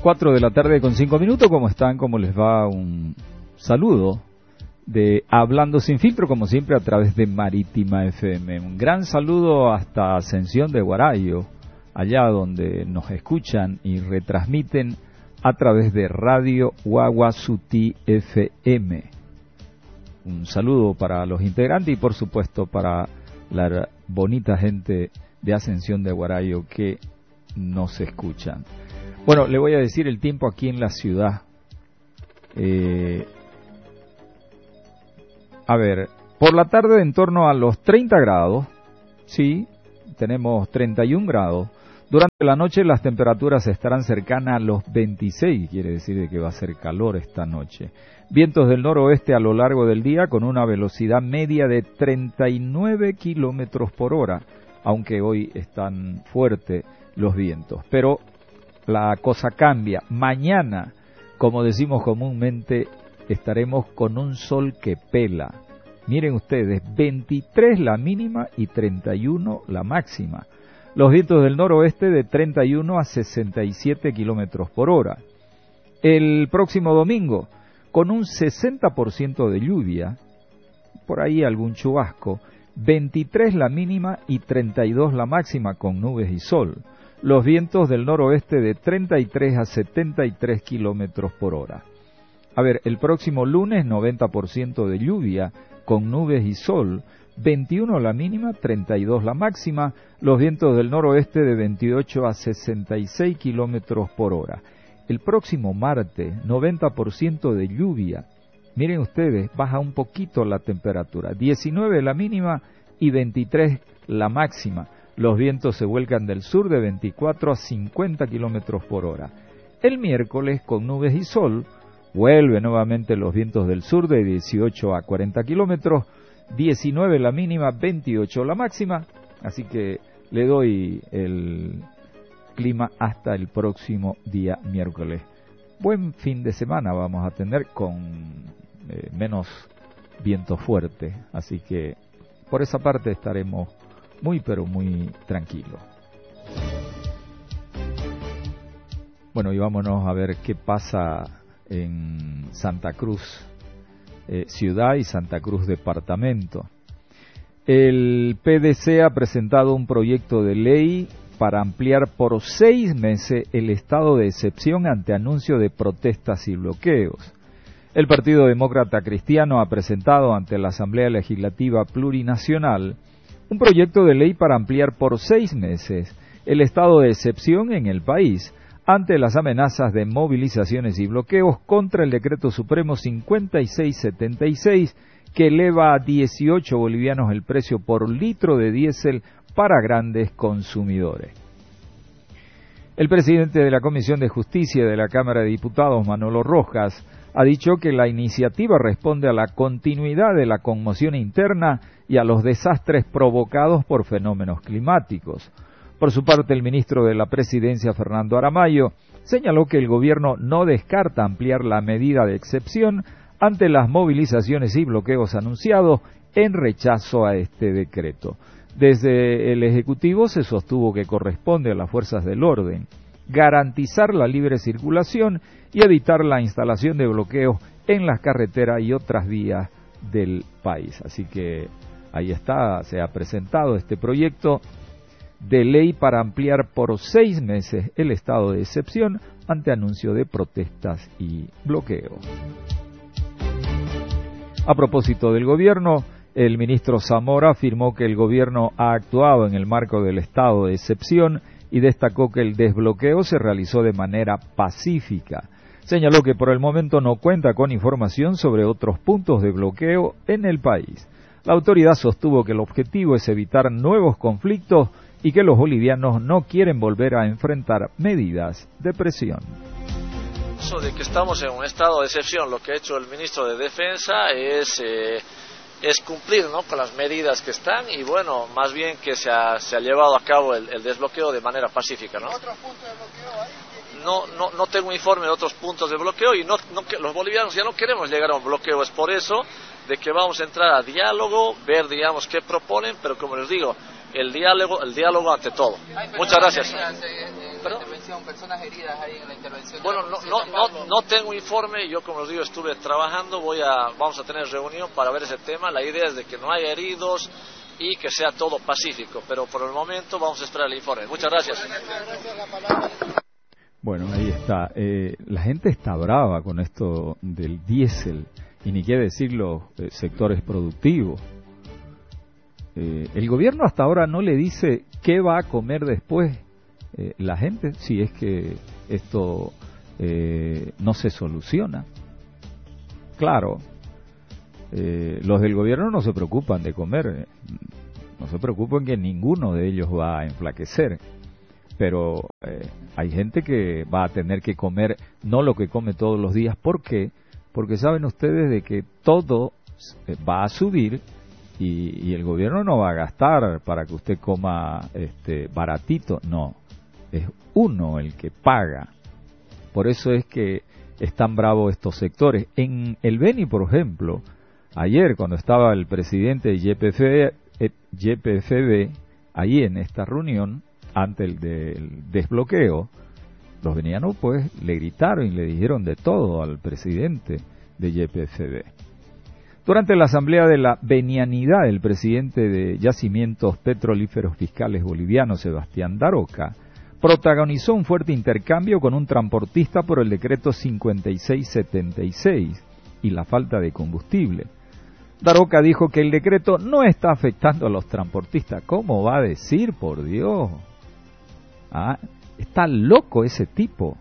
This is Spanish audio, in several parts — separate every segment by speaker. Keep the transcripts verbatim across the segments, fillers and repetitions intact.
Speaker 1: cuatro de la tarde con cinco minutos. ¿Cómo están? ¿Cómo les va? Un saludo de Hablando Sin Filtro, como siempre, a través de Marítima F M. Un gran saludo hasta Ascensión de Guarayo, allá donde nos escuchan y retransmiten a través de Radio Guaguasutí F M. Un saludo para los integrantes y, por supuesto, para la bonita gente de Ascensión de Guarayo que nos escuchan. Bueno, le voy a decir el tiempo aquí en la ciudad. Eh, a ver, por la tarde en torno a los treinta grados, sí, tenemos treinta y un grados. Durante la noche las temperaturas estarán cercanas a los veintiséis, quiere decir que va a ser calor esta noche. Vientos del noroeste a lo largo del día con una velocidad media de treinta y nueve kilómetros por hora, aunque hoy están fuertes los vientos. Pero la cosa cambia. Mañana, como decimos comúnmente, estaremos con un sol que pela. Miren ustedes, veintitrés la mínima y treinta y uno la máxima. Los vientos del noroeste de treinta y uno a sesenta y siete kilómetros por hora. El próximo domingo, con un sesenta por ciento de lluvia, por ahí algún chubasco, veintitrés la mínima y treinta y dos la máxima con nubes y sol. Los vientos del noroeste de treinta y tres a setenta y tres kilómetros por hora. A ver, el próximo lunes noventa por ciento de lluvia con nubes y sol, veintiuno la mínima, treinta y dos la máxima, los vientos del noroeste de veintiocho a sesenta y seis kilómetros por hora. El próximo martes noventa por ciento de lluvia. Miren ustedes, baja un poquito la temperatura, diecinueve la mínima y veintitrés la máxima. Los vientos se vuelcan del sur de veinticuatro a cincuenta kilómetros por hora. El miércoles, con nubes y sol, vuelve nuevamente los vientos del sur de dieciocho a cuarenta kilómetros, diecinueve la mínima, veintiocho la máxima. Así que le doy el clima hasta el próximo día miércoles. Buen fin de semana vamos a tener con eh, menos viento fuerte. Así que por esa parte estaremos muy pero muy tranquilo. Bueno, y vámonos a ver qué pasa en Santa Cruz eh, ciudad y Santa Cruz departamento. El P D C ha presentado un proyecto de ley para ampliar por seis meses el estado de excepción ante anuncio de protestas y bloqueos. El Partido Demócrata Cristiano ha presentado ante la Asamblea Legislativa Plurinacional un proyecto de ley para ampliar por seis meses el estado de excepción en el país ante las amenazas de movilizaciones y bloqueos contra el Decreto Supremo cincuenta y seis setenta y seis que eleva a dieciocho bolivianos el precio por litro de diésel para grandes consumidores. El presidente de la Comisión de Justicia de la Cámara de Diputados, Manolo Rojas, ha dicho que la iniciativa responde a la continuidad de la conmoción interna y a los desastres provocados por fenómenos climáticos. Por su parte, el ministro de la Presidencia, Fernando Aramayo, señaló que el gobierno no descarta ampliar la medida de excepción ante las movilizaciones y bloqueos anunciados en rechazo a este decreto. Desde el Ejecutivo se sostuvo que corresponde a las fuerzas del orden garantizar la libre circulación y evitar la instalación de bloqueos en las carreteras y otras vías del país. Así que ahí está, se ha presentado este proyecto de ley para ampliar por seis meses el estado de excepción ante anuncio de protestas y bloqueos. A propósito del gobierno, el ministro Zamora afirmó que el gobierno ha actuado en el marco del estado de excepción y destacó que el desbloqueo se realizó de manera pacífica. Señaló que por el momento no cuenta con información sobre otros puntos de bloqueo en el país. La autoridad sostuvo que el objetivo es evitar nuevos conflictos y que los bolivianos no quieren volver a enfrentar medidas de presión.
Speaker 2: Eso de que estamos en un estado de excepción, lo que ha hecho el ministro de Defensa es... Eh... es cumplir, ¿no?, con las medidas que están y bueno, más bien que se ha, se ha llevado a cabo el, el desbloqueo de manera pacífica, ¿no? ¿Otros puntos de bloqueo hay? No, no, no tengo informe de otros puntos de bloqueo y no, no, los bolivianos ya no queremos llegar a un bloqueo, es por eso de que vamos a entrar a diálogo, ver, digamos, qué proponen, pero como les digo, el diálogo, el diálogo ante todo. Muchas gracias. ¿Perdón?
Speaker 3: intervención, personas heridas ahí en la intervención.
Speaker 2: Bueno, no, no, no, no tengo informe, yo como les digo estuve trabajando, voy a, vamos a tener reunión para ver ese tema, la idea es de que no haya heridos y que sea todo pacífico, pero por el momento vamos a esperar el informe. Muchas gracias.
Speaker 1: Bueno, ahí está. Eh, la gente está brava con esto del diésel y ni qué decir los eh, sectores productivos. Eh, el gobierno hasta ahora no le dice qué va a comer después eh, la gente si es que esto eh, no se soluciona. Claro, eh, los del gobierno no se preocupan de comer, eh, no se preocupan que ninguno de ellos va a enflaquecer, pero eh, hay gente que va a tener que comer no lo que come todos los días. ¿Por qué? Porque saben ustedes de que todo eh, va a subir. Y, y el gobierno no va a gastar para que usted coma este baratito, no, es uno el que paga. Por eso es que están bravos estos sectores. En el Beni, por ejemplo, ayer cuando estaba el presidente de Y P F B ahí en esta reunión, antes del, del desbloqueo, los benianos pues le gritaron y le dijeron de todo al presidente de Y P F B. Durante la asamblea de la venianidad, el presidente de Yacimientos Petrolíferos Fiscales Boliviano, Sebastián Daroca, protagonizó un fuerte intercambio con un transportista por el decreto cincuenta y seis setenta y seis y la falta de combustible. Daroca dijo que el decreto no está afectando a los transportistas. ¿Cómo va a decir, por Dios? Ah, está loco ese tipo.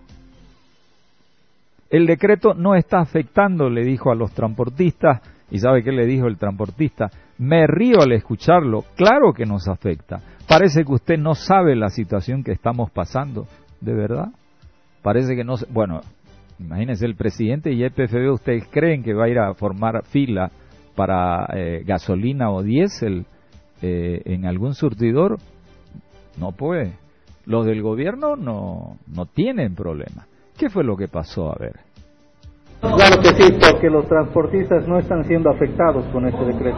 Speaker 1: El decreto no está afectando, le dijo a los transportistas. ¿Y sabe qué le dijo el transportista? Me río al escucharlo, claro que nos afecta. Parece que usted no sabe la situación que estamos pasando, ¿de verdad? Parece que no... Bueno, imagínense, el presidente de Y P F B, ¿ustedes creen que va a ir a formar fila para eh, gasolina o diésel eh, en algún surtidor? No puede. Los del gobierno no, no tienen problema. ¿Qué fue lo que pasó? A ver.
Speaker 4: Claro que sí, porque los transportistas no están siendo afectados con este decreto.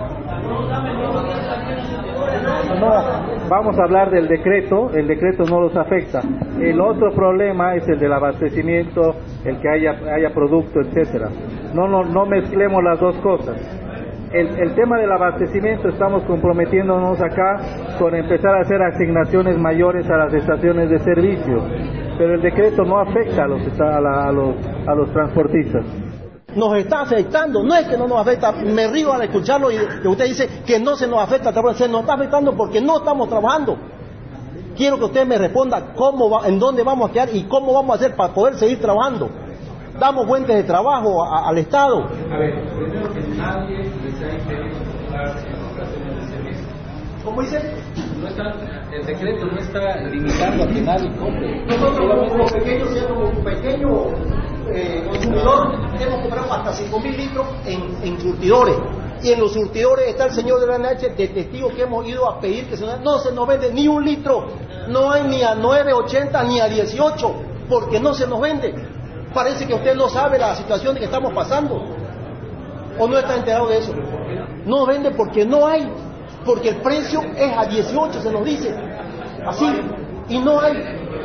Speaker 4: No, vamos a hablar del decreto, el decreto no los afecta. El otro problema es el del abastecimiento, el que haya haya producto, etcétera. No, no, no mezclemos las dos cosas. El, el tema del abastecimiento, estamos comprometiéndonos acá con empezar a hacer asignaciones mayores a las estaciones de servicio, pero el decreto no afecta a los, a, la, a los, a los transportistas.
Speaker 5: Nos está afectando, no es que no nos afecta, me río al escucharlo y que usted dice que no se nos afecta, se nos está afectando porque no estamos trabajando. Quiero que usted me responda cómo va, en dónde vamos a quedar y cómo vamos a hacer para poder seguir trabajando. Damos fuentes de trabajo a, a, al Estado.
Speaker 6: A ver, primero que nadie les ha impedido comprarse en las estaciones de servicio.
Speaker 5: ¿Cómo dice?
Speaker 6: No está, el decreto no está limitando a que nadie compre.
Speaker 5: Nosotros como pequeños, como un pequeño eh, consumidor, hemos comprado hasta cinco mil litros en, en surtidores. Y en los surtidores está el señor de la N H de testigo que hemos ido a pedir que se nos, no se nos vende ni un litro. No hay ni a nueve ochenta ni a dieciocho, porque no se nos vende. Parece que usted no sabe la situación de que estamos pasando. ¿O no está enterado de eso? No vende porque no hay. Porque el precio es a dieciocho, se nos dice. Así. Y no hay.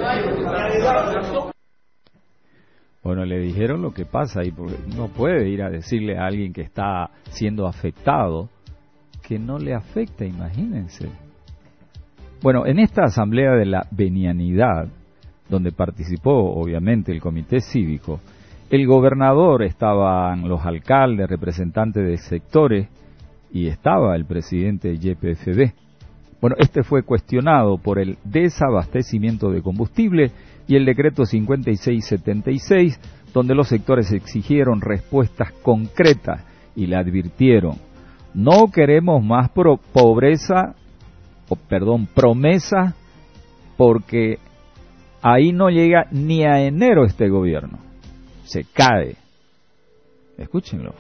Speaker 1: Bueno, le dijeron lo que pasa y no puede ir a decirle a alguien que está siendo afectado que no le afecta, imagínense. Bueno, en esta asamblea de la venianidad, donde participó obviamente el comité cívico, el gobernador, estaban los alcaldes, representantes de sectores y estaba el presidente de Y P F B. Bueno, este fue cuestionado por el desabastecimiento de combustible y el decreto cincuenta y seis setenta y seis, donde los sectores exigieron respuestas concretas y le advirtieron: no queremos más pro pobreza, o perdón, promesa, porque ahí no llega ni a enero este gobierno. Se cae. Escúchenlo.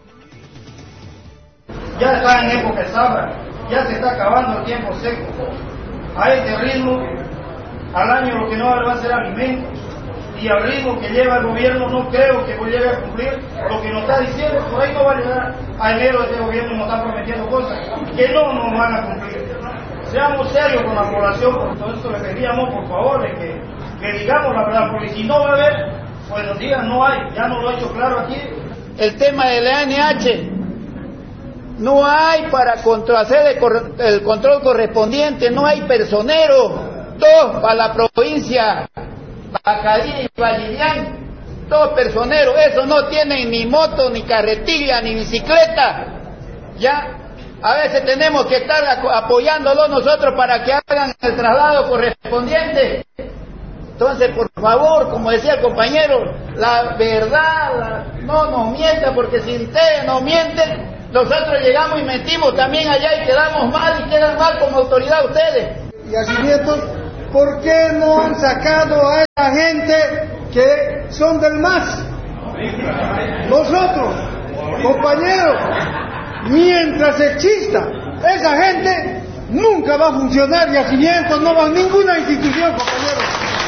Speaker 7: Ya está en época de sabra, ya se está acabando el tiempo seco. A este ritmo, al año lo que no va a ser alimentos. Y al ritmo que lleva el gobierno, no creo que llegue a cumplir lo que nos está diciendo. Por ahí no va a llegar a enero este gobierno y nos está prometiendo cosas que no nos van a cumplir. Seamos serios con la población, por todo esto le pedíamos por favor de que, que digamos la verdad, porque si no va a haber, pues nos digan no hay, ya nos lo he hecho claro aquí.
Speaker 5: El tema del A N H, no hay para contra, hacer el, cor, el control correspondiente, no hay personero, dos para la provincia, Bacadí y Vallivian, dos personeros, eso no tienen ni moto, ni carretilla, ni bicicleta, ya. A veces tenemos que estar apoyándolo nosotros para que hagan el traslado correspondiente. Entonces, por favor, como decía el compañero, la verdad, la, no nos mienta, porque si ustedes nos mienten, nosotros llegamos y mentimos también allá y quedamos mal y quedan mal como autoridad ustedes.
Speaker 8: Y así nietos, ¿por qué no han sacado a esa gente que son del M A S? Nosotros, compañeros, mientras exista esa gente, nunca va a funcionar y a quinientos no va a ninguna institución, compañeros.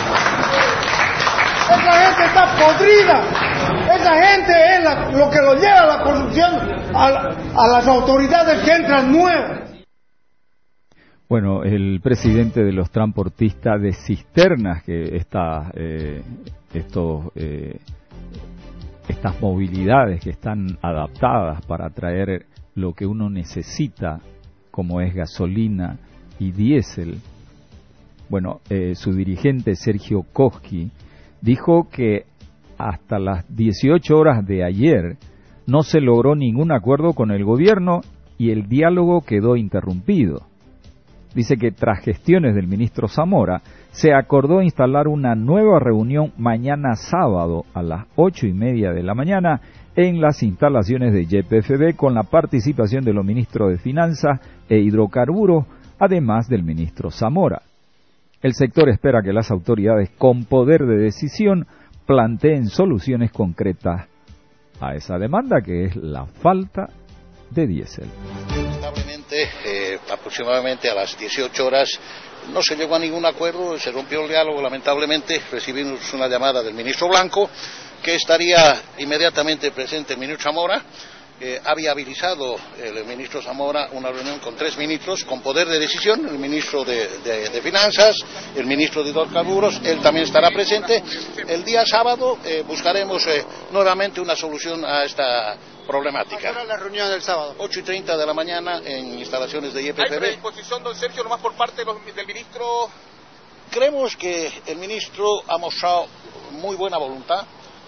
Speaker 8: Esa gente está podrida. Esa gente es la, lo que lo lleva a la corrupción, a, a las autoridades que entran nuevas.
Speaker 1: Bueno, el presidente de los transportistas de cisternas, que está, eh, estos, eh, estas movilidades que están adaptadas para traer lo que uno necesita, como es gasolina y diésel. Bueno, eh, su dirigente Sergio Koski dijo que hasta las dieciocho horas de ayer no se logró ningún acuerdo con el gobierno y el diálogo quedó interrumpido. Dice que tras gestiones del ministro Zamora se acordó instalar una nueva reunión mañana sábado a las ocho y media de la mañana en las instalaciones de Y P F B con la participación de los ministros de Finanzas e Hidrocarburos, además del ministro Zamora. El sector espera que las autoridades con poder de decisión planteen soluciones concretas a esa demanda, que es la falta de diésel.
Speaker 9: Lamentablemente, eh, aproximadamente a las dieciocho horas no se llegó a ningún acuerdo, se rompió el diálogo. Lamentablemente recibimos una llamada del ministro Blanco, que estaría inmediatamente presente el ministro Zamora. Eh, ha viabilizado el ministro Zamora una reunión con tres ministros con poder de decisión, el ministro de, de, de Finanzas, el ministro de Hidrocarburos, él también estará presente. El día sábado eh, buscaremos eh, nuevamente una solución a esta problemática.
Speaker 8: ¿A qué hora la reunión del sábado?
Speaker 9: ocho y treinta de la mañana en instalaciones de Y P F B.
Speaker 10: ¿Hay predisposición, don Sergio, nomás por parte de los, del ministro?
Speaker 9: Creemos que el ministro ha mostrado muy buena voluntad.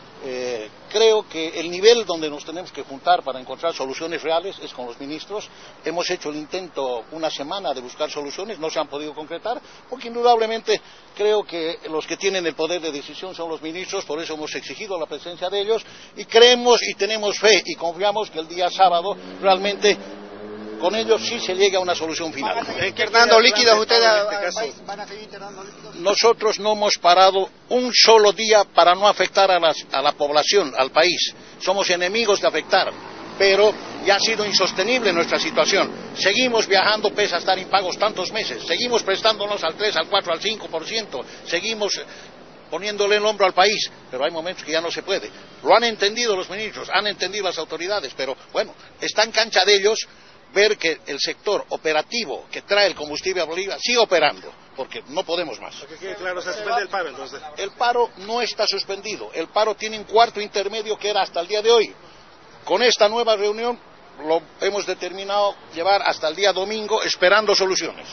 Speaker 9: Eh, creo que el nivel donde nos tenemos que juntar para encontrar soluciones reales es con los ministros. Hemos hecho el intento una semana de buscar soluciones, no se han podido concretar, porque indudablemente creo que los que tienen el poder de decisión son los ministros, por eso hemos exigido la presencia de ellos, y creemos y tenemos fe y confiamos que el día sábado realmente con ellos sí se llega a una solución final.
Speaker 8: ¿Van a seguir internando líquidos ustedes al país? ¿Van a seguir internando líquidos?
Speaker 9: Nosotros no hemos parado un solo día para no afectar a, las, a la población, al país. Somos enemigos de afectar, pero ya ha sido insostenible nuestra situación. Seguimos viajando pese a estar impagos tantos meses, seguimos prestándonos al tres, al cuatro, al cinco por ciento, seguimos poniéndole el hombro al país, pero hay momentos que ya no se puede. Lo han entendido los ministros, han entendido las autoridades, pero bueno, está en cancha de ellos ver que el sector operativo que trae el combustible a Bolivia sigue operando, porque no podemos más.
Speaker 10: Porque quede claro, se suspende el paro entonces.
Speaker 9: El paro no está suspendido, el paro tiene un cuarto intermedio que era hasta el día de hoy. Con esta nueva reunión lo hemos determinado llevar hasta el día domingo esperando soluciones.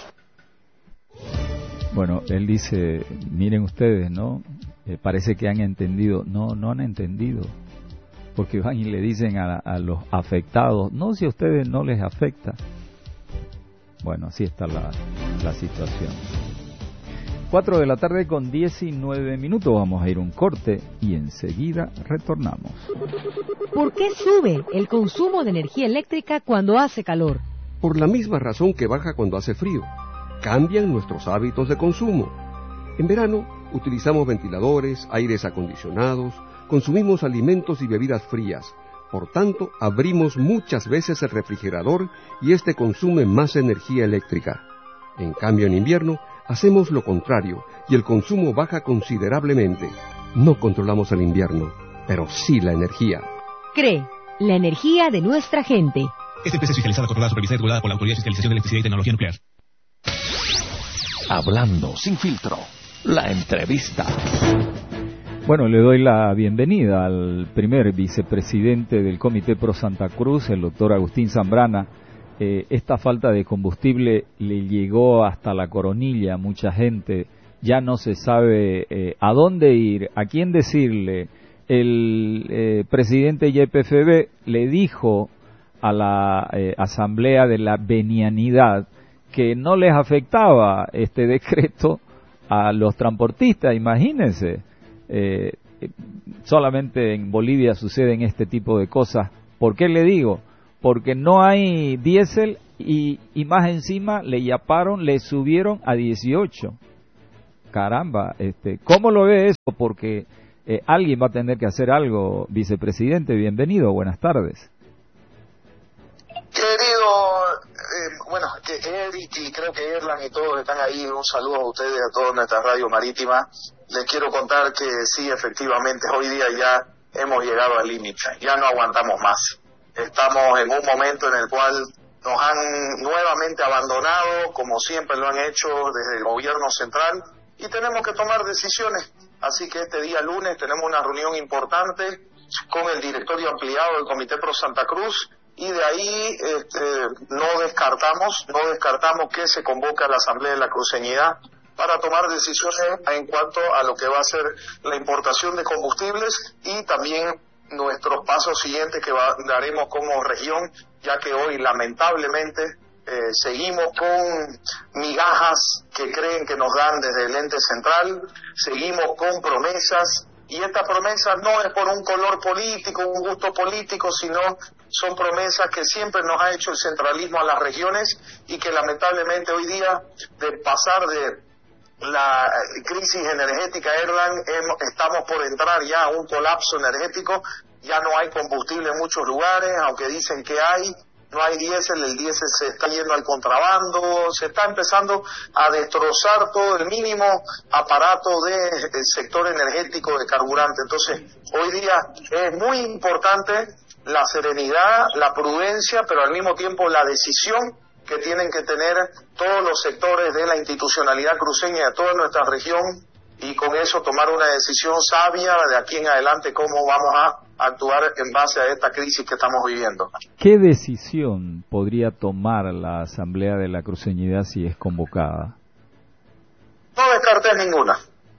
Speaker 1: Bueno, él dice, miren ustedes, ¿no? Eh, parece que han entendido. No, no han entendido. Porque van y le dicen a, a los afectados, no, si a ustedes no les afecta. Bueno, así está la, la situación. Cuatro de la tarde con diecinueve minutos, vamos a ir a un corte y enseguida retornamos.
Speaker 11: ¿Por qué sube el consumo de energía eléctrica cuando hace calor?
Speaker 12: Por la misma razón que baja cuando hace frío. Cambian nuestros hábitos de consumo. En verano utilizamos ventiladores, aires acondicionados, consumimos alimentos y bebidas frías. Por tanto, abrimos muchas veces el refrigerador y este consume más energía eléctrica. En cambio, en invierno, hacemos lo contrario y el consumo baja considerablemente. No controlamos el invierno, pero sí la energía.
Speaker 11: CRE, la energía de nuestra gente.
Speaker 13: Esta empresa es fiscalizada, controlada, supervisada y regulada por la Autoridad de Fiscalización de Electricidad y Tecnología Nuclear.
Speaker 14: Hablando sin filtro. la entrevista.
Speaker 1: Bueno, le doy la bienvenida al primer vicepresidente del Comité Pro Santa Cruz, el doctor Agustín Zambrana. Eh, esta falta de combustible le llegó hasta la coronilla a mucha gente. Ya no se sabe eh, a dónde ir, a quién decirle. El eh, presidente Y P F B le dijo a la eh, Asamblea de la Benianidad que no les afectaba este decreto a los transportistas, imagínense. Eh, solamente en Bolivia suceden este tipo de cosas. ¿Por qué le digo? Porque no hay diésel y, y más encima le yaparon, le subieron a dieciocho. Caramba, este, ¿cómo lo ve eso? Porque eh, alguien va a tener que hacer algo. Vicepresidente, bienvenido, buenas tardes.
Speaker 15: Querido, eh, bueno, que Eric y creo que Erlan y todos están ahí, un saludo a ustedes, a toda nuestra radio marítima. Les quiero contar que sí, efectivamente, hoy día ya hemos llegado al límite, ya no aguantamos más. Estamos en un momento en el cual nos han nuevamente abandonado, como siempre lo han hecho desde el gobierno central, y tenemos que tomar decisiones. Así que este día lunes tenemos una reunión importante con el directorio ampliado del Comité Pro Santa Cruz, y de ahí este, no descartamos, no descartamos que se convoque a la Asamblea de la Cruceñidad para tomar decisiones en cuanto a lo que va a ser la importación de combustibles y también nuestros pasos siguientes que va, daremos como región, ya que hoy lamentablemente eh, seguimos con migajas que creen que nos dan desde el ente central, seguimos con promesas, y esta promesa no es por un color político, un gusto político, sino son promesas que siempre nos ha hecho el centralismo a las regiones y que lamentablemente hoy día, de pasar de la crisis energética, Erlan, estamos por entrar ya a un colapso energético. Ya no hay combustible en muchos lugares, aunque dicen que hay, no hay diésel, el diésel se está yendo al contrabando, se está empezando a destrozar todo el mínimo aparato del de sector energético de carburante. Entonces, hoy día es muy importante la serenidad, la prudencia, pero al mismo tiempo la decisión que tienen que tener todos los sectores de la institucionalidad cruceña de toda nuestra región, y con eso tomar una decisión sabia de aquí en adelante cómo vamos a actuar en base a esta crisis que estamos viviendo.
Speaker 1: ¿Qué decisión podría tomar la Asamblea de la Cruceñidad si es convocada?
Speaker 15: No descartes ninguna,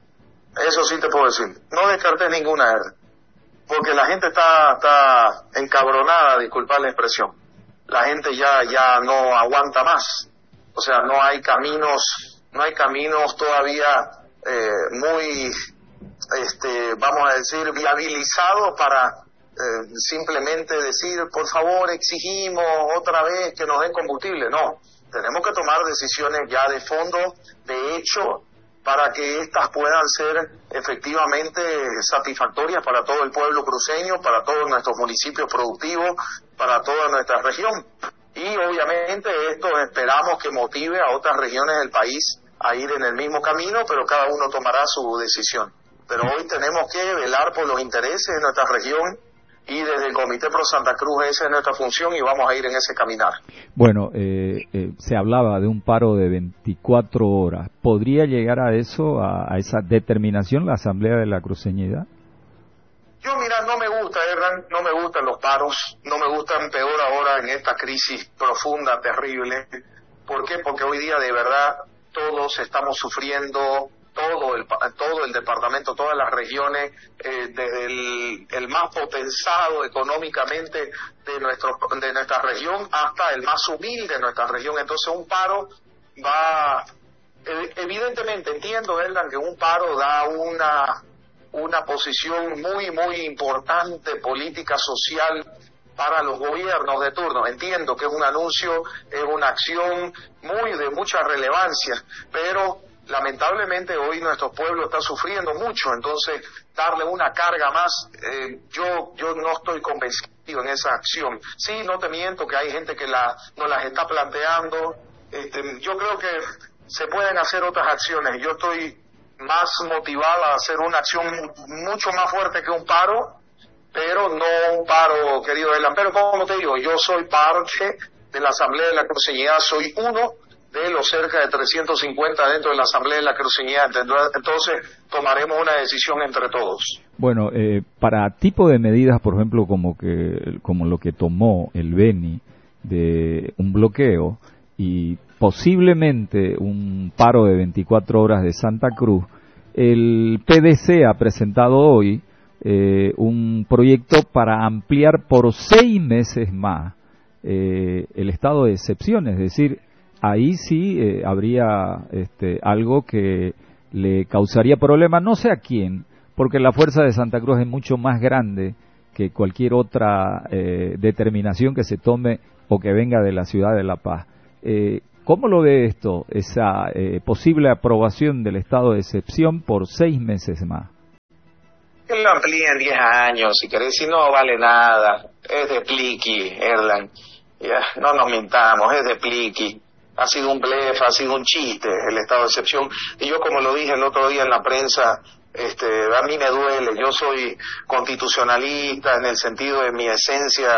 Speaker 15: eso sí te puedo decir, no descartes ninguna, porque la gente está, está encabronada, disculpad la expresión. La gente ya ya no aguanta más, o sea, no hay caminos, no hay caminos todavía eh, muy, este, vamos a decir, viabilizados para eh, simplemente decir, por favor, exigimos otra vez que nos den combustible. No, tenemos que tomar decisiones ya de fondo, de hecho, para que éstas puedan ser efectivamente satisfactorias para todo el pueblo cruceño, para todos nuestros municipios productivos, para toda nuestra región. Y obviamente esto esperamos que motive a otras regiones del país a ir en el mismo camino, pero cada uno tomará su decisión. Pero hoy tenemos que velar por los intereses de nuestra región, y desde el Comité Pro Santa Cruz esa es nuestra función y vamos a ir en ese caminar.
Speaker 1: Bueno, eh, eh, se hablaba de un paro de veinticuatro horas. ¿Podría llegar a eso, a, a esa determinación, la Asamblea de la Cruceñidad?
Speaker 15: Yo, mira, no me gusta, Erlan, no me gustan los paros, no me gustan, peor ahora en esta crisis profunda, terrible. ¿Por qué? Porque hoy día de verdad todos estamos sufriendo, todo el todo el departamento, todas las regiones, eh, desde el, el más potenzado económicamente de nuestro de nuestra región hasta el más humilde de nuestra región. Entonces un paro va, evidentemente entiendo, Erlan, que un paro da una una posición muy muy importante política social para los gobiernos de turno. Entiendo que es un anuncio, es una acción muy de mucha relevancia, pero lamentablemente hoy nuestro pueblo está sufriendo mucho, entonces darle una carga más, eh, yo yo no estoy convencido en esa acción. Sí, no te miento que hay gente que la no las está planteando, este, yo creo que se pueden hacer otras acciones. Yo estoy más motivada a hacer una acción mucho más fuerte que un paro, pero no un paro, querido Elan. Pero como te digo, yo soy parte de la Asamblea de la Cruceñidad, soy uno de los cerca de trescientos cincuenta dentro de la Asamblea de la Cruceñidad. Entonces tomaremos una decisión entre todos.
Speaker 1: Bueno, eh, para tipo de medidas, por ejemplo, como que como lo que tomó el Beni de un bloqueo y posiblemente un paro de veinticuatro horas de Santa Cruz, el P D C ha presentado hoy eh, un proyecto para ampliar por seis meses más eh, el estado de excepción, es decir, ahí sí eh, habría este, algo que le causaría problemas, no sé a quién, porque la fuerza de Santa Cruz es mucho más grande que cualquier otra eh, determinación que se tome o que venga de la ciudad de La Paz. Eh, ¿Cómo lo ve esto, esa eh, posible aprobación del estado de excepción por seis meses más?
Speaker 15: Que lo amplíen diez años, si querés, si no vale nada. Es de pliqui, Erlan. Ya, no nos mintamos, es de pliqui. Ha sido un blef, ha sido un chiste el estado de excepción. Y yo, como lo dije el otro día en la prensa, este, a mí me duele. Yo soy constitucionalista en el sentido de mi esencia,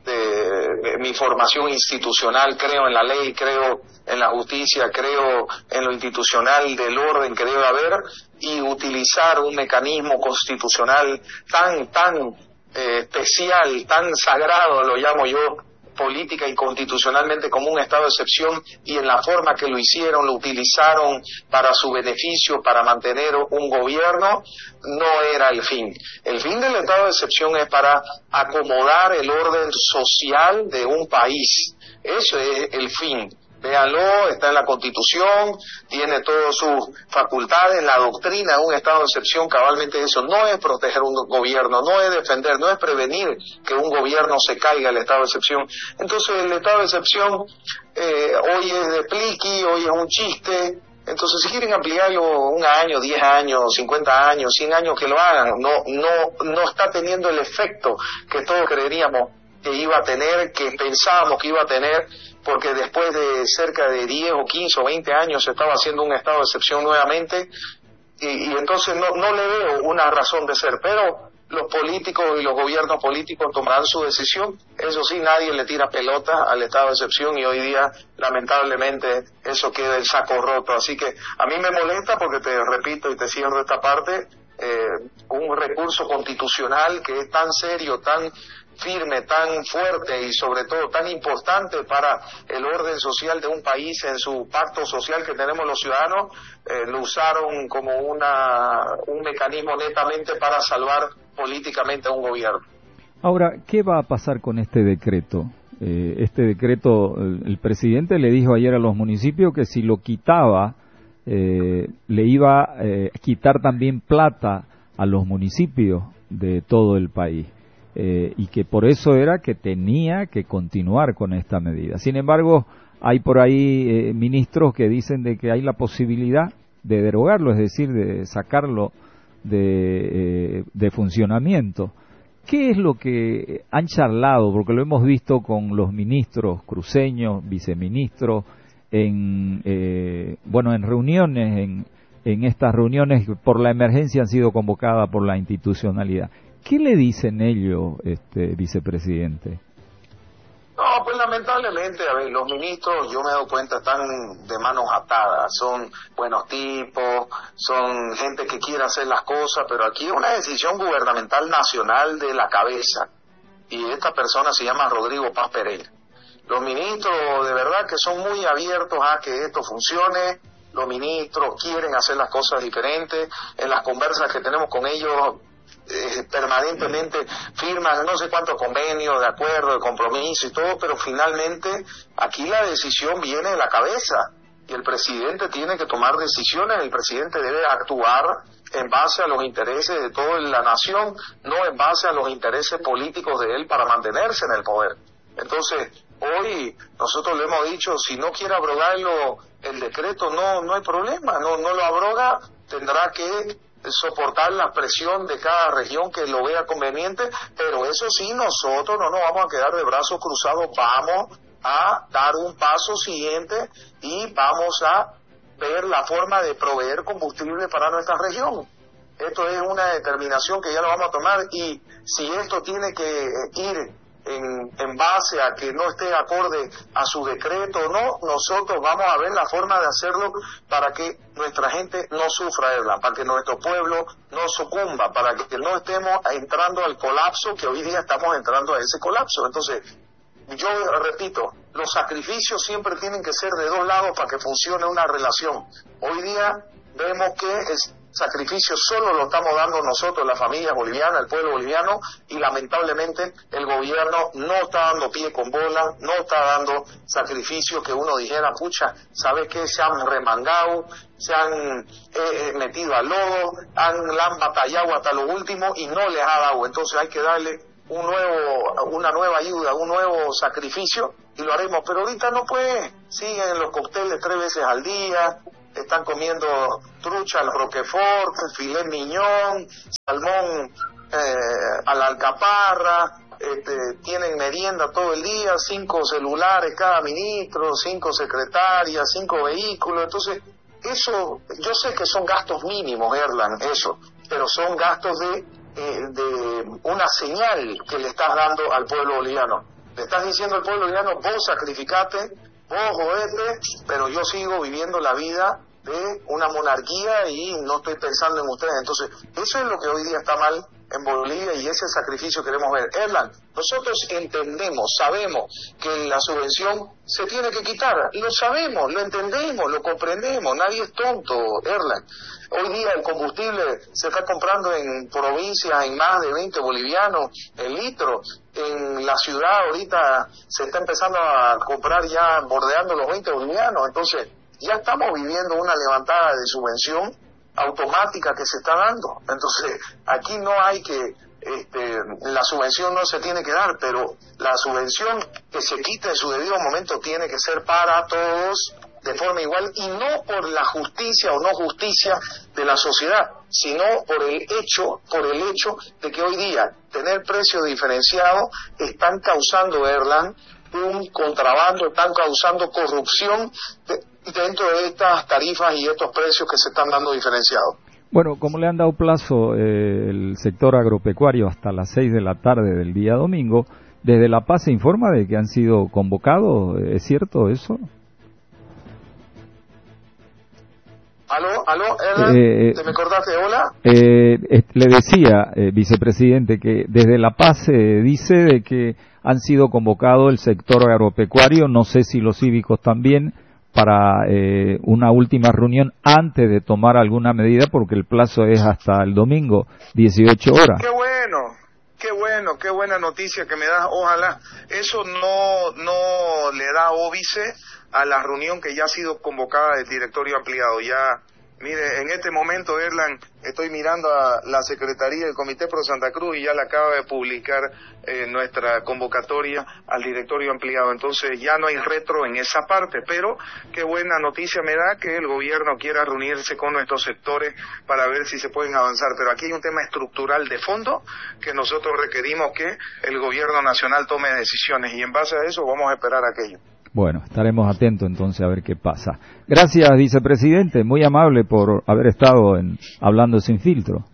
Speaker 15: de, de mi formación institucional. Creo en la ley, creo en la justicia, creo en lo institucional del orden que debe haber, y utilizar un mecanismo constitucional tan, tan eh, especial, tan sagrado, lo llamo yo, política y constitucionalmente, como un estado de excepción, y en la forma que lo hicieron, lo utilizaron para su beneficio, para mantener un gobierno, no era el fin. El fin del estado de excepción es para acomodar el orden social de un país. Eso es el fin. Véanlo, está en la Constitución, tiene todas sus facultades, la doctrina de un estado de excepción, cabalmente eso. No es proteger un gobierno, no es defender, no es prevenir que un gobierno se caiga el estado de excepción. Entonces el estado de excepción eh, hoy es de pliqui, hoy es un chiste. Entonces si quieren ampliarlo un año, diez años, cincuenta años, cien años, que lo hagan. No, no, no está teniendo el efecto que todos creeríamos que iba a tener, que pensábamos que iba a tener, porque después de cerca de diez o quince o veinte años se estaba haciendo un estado de excepción nuevamente, y, y entonces no, no le veo una razón de ser, pero los políticos y los gobiernos políticos tomarán su decisión. Eso sí, nadie le tira pelota al estado de excepción, y hoy día lamentablemente eso queda en saco roto. Así que a mí me molesta, porque te repito y te cierro esta parte, eh, un recurso constitucional que es tan serio, tan firme, tan fuerte y sobre todo tan importante para el orden social de un país, en su pacto social que tenemos los ciudadanos, eh, lo usaron como una un mecanismo netamente para salvar políticamente a un gobierno.
Speaker 1: Ahora, ¿qué va a pasar con este decreto? Eh, este decreto, el, el presidente le dijo ayer a los municipios que si lo quitaba, eh, le iba a eh, quitar también plata a los municipios de todo el país. Eh, y que por eso era que tenía que continuar con esta medida. Sin embargo, hay por ahí eh, ministros que dicen de que hay la posibilidad de derogarlo, es decir, de sacarlo de, eh, de funcionamiento. ¿Qué es lo que han charlado? Porque lo hemos visto con los ministros cruceños, viceministros, en eh, bueno, en reuniones, en, en estas reuniones por la emergencia han sido convocadas por la institucionalidad. ¿Qué le dicen ellos, este vicepresidente?
Speaker 15: No, pues lamentablemente, a ver, los ministros, yo me he dado cuenta, están de manos atadas. Son buenos tipos, son gente que quiere hacer las cosas, pero aquí es una decisión gubernamental nacional de la cabeza. Y esta persona se llama Rodrigo Paz Pereira. Los ministros, de verdad que son muy abiertos a que esto funcione. Los ministros quieren hacer las cosas diferentes. En las conversas que tenemos con ellos, Eh, permanentemente firman no sé cuántos convenios, de acuerdo, de compromiso y todo, pero finalmente aquí la decisión viene de la cabeza y el presidente tiene que tomar decisiones. El presidente debe actuar en base a los intereses de toda la nación, no en base a los intereses políticos de él para mantenerse en el poder. Entonces, hoy nosotros le hemos dicho, si no quiere abrogarlo el decreto, no no hay problema, no no lo abroga, tendrá que soportar la presión de cada región que lo vea conveniente, pero eso sí, nosotros no nos vamos a quedar de brazos cruzados, vamos a dar un paso siguiente y vamos a ver la forma de proveer combustible para nuestra región. Esto es una determinación que ya lo vamos a tomar, y si esto tiene que ir en, en base a que no esté acorde a su decreto o no, nosotros vamos a ver la forma de hacerlo para que nuestra gente no sufra, Erlan, para que nuestro pueblo no sucumba, para que no estemos entrando al colapso, que hoy día estamos entrando a ese colapso. Entonces, yo repito, los sacrificios siempre tienen que ser de dos lados para que funcione una relación. Hoy día vemos que el sacrificio solo lo estamos dando nosotros, la familia boliviana, el pueblo boliviano, y lamentablemente el gobierno no está dando pie con bola, no está dando sacrificios que uno dijera, pucha, ¿sabes qué? Se han remangado, se han eh, metido al lodo, han, la han batallado hasta lo último y no les ha dado. Entonces hay que darle un nuevo, una nueva ayuda, un nuevo sacrificio, y lo haremos. Pero ahorita no puede, siguen los cócteles tres veces al día, están comiendo trucha al roquefort, filet miñón, salmón eh, a la alcaparra, este, tienen merienda todo el día, cinco celulares cada ministro, cinco secretarias, cinco vehículos. Entonces, eso, yo sé que son gastos mínimos, Erlan, eso, pero son gastos de, eh, de una señal que le estás dando al pueblo boliviano. Le estás diciendo al pueblo boliviano, vos sacrificate, vos jodete, pero yo sigo viviendo la vida de una monarquía y no estoy pensando en ustedes. Entonces, eso es lo que hoy día está mal en Bolivia y ese sacrificio queremos ver. Erlan, nosotros entendemos, sabemos que la subvención se tiene que quitar, lo sabemos, lo entendemos, lo comprendemos, nadie es tonto, Erlan. Hoy día el combustible se está comprando en provincias en más de veinte bolivianos el litro, en la ciudad ahorita se está empezando a comprar ya bordeando los veinte bolivianos. Entonces ya estamos viviendo una levantada de subvención automática que se está dando. Entonces aquí no hay que, este, la subvención no se tiene que dar, pero la subvención que se quite en su debido momento tiene que ser para todos de forma igual, y no por la justicia o no justicia de la sociedad, sino por el hecho, por el hecho de que hoy día tener precios diferenciados están causando, Erlan, un contrabando, están causando corrupción de, dentro de estas tarifas y estos precios que se están dando diferenciados.
Speaker 1: Bueno, como le han dado plazo eh, el sector agropecuario hasta las seis de la tarde del día domingo, desde La Paz se informa de que han sido convocados, ¿es cierto eso?
Speaker 15: ¿Aló? ¿Aló? Erlan,
Speaker 1: eh,
Speaker 15: ¿te me acordaste? ¿Hola?
Speaker 1: Eh, eh, le decía, eh, vicepresidente, que desde La Paz se eh, dice de que han sido convocados el sector agropecuario, no sé si los cívicos también, para eh, una última reunión antes de tomar alguna medida, porque el plazo es hasta el domingo, dieciocho horas.
Speaker 10: Qué bueno, qué bueno, qué buena noticia que me das. Ojalá eso no, no le da óbice a la reunión que ya ha sido convocada del directorio ampliado. Ya, mire, en este momento, Erlan, estoy mirando a la Secretaría del Comité Pro Santa Cruz y ya la acaba de publicar eh, nuestra convocatoria al directorio ampliado. Entonces ya no hay retro en esa parte, pero qué buena noticia me da que el gobierno quiera reunirse con nuestros sectores para ver si se pueden avanzar. Pero aquí hay un tema estructural de fondo que nosotros requerimos que el gobierno nacional tome decisiones, y en base a eso vamos a esperar aquello.
Speaker 1: Bueno, estaremos atentos entonces a ver qué pasa. Gracias, vicepresidente, muy amable por haber estado en Hablando Sin Filtro.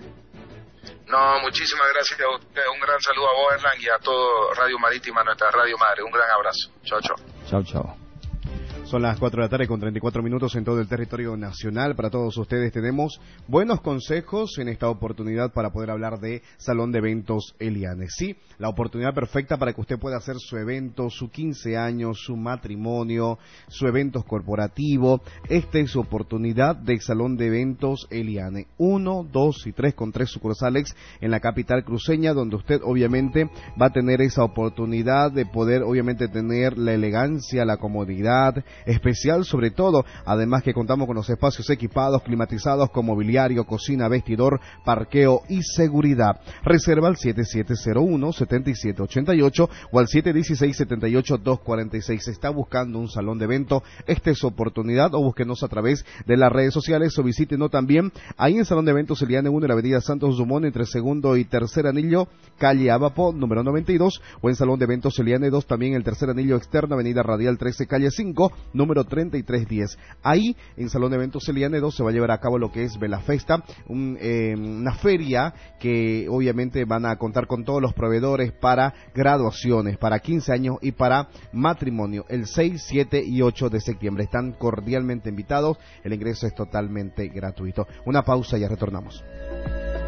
Speaker 10: No, muchísimas gracias a usted. Un gran saludo a vos, Erlan, y a todo Radio Marítima, nuestra radio madre. Un gran abrazo. Chao, chao.
Speaker 1: Chao, chao.
Speaker 14: Son las cuatro de la tarde con treinta y cuatro minutos en todo el territorio nacional. Para todos ustedes tenemos buenos consejos en esta oportunidad para poder hablar de Salón de Eventos Eliane. Sí, la oportunidad perfecta para que usted pueda hacer su evento, su quince años, su matrimonio, su evento corporativo. Esta es su oportunidad de Salón de Eventos Eliane. Uno, dos y tres con tres sucursales en la capital cruceña, donde usted obviamente va a tener esa oportunidad de poder obviamente tener la elegancia, la comodidad especial sobre todo, además que contamos con los espacios equipados, climatizados con mobiliario, cocina, vestidor, parqueo y seguridad. Reserva al siete siete cero uno, siete siete ocho ocho o al siete uno seis, siete ocho, dos cuatro seis. ¿Se está buscando un salón de evento? Esta es su oportunidad, o búsquenos a través de las redes sociales o visítenos también ahí en Salón de Eventos Eliane uno en la avenida Santos Dumont entre segundo y tercer anillo, calle Abapo, número noventa y dos, o en Salón de Eventos Eliane dos también el tercer anillo externo, avenida Radial trece, calle cinco, número treinta y tres diez. Ahí, en Salón de Eventos Eliane dos, se va a llevar a cabo lo que es Velafesta, un, eh, una feria que obviamente van a contar con todos los proveedores para graduaciones, para quince años y para matrimonio, el seis, siete y ocho de septiembre. Están cordialmente invitados, el ingreso es totalmente gratuito. Una pausa y ya retornamos.